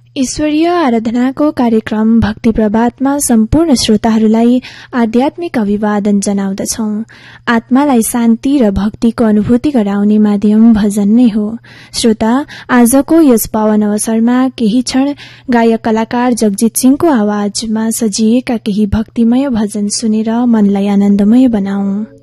ईश्वरीय आराधनाको कार्यक्रम भक्ति प्रभातमा सम्पूर्ण श्रोताहरूलाई आध्यात्मिक अभिवादन जनाउँदछौं। आत्मालाई शान्ति र भक्तिको अनुभूति गराउने माध्यम भजन नै हो। श्रोता, आजको यस पावन अवसरमा केही क्षण गायक कलाकार जगजित सिंहको आवाजमा सजिएका केही भक्तिमय भजन सुनेर मनलाई आनन्दमय बनाऊ।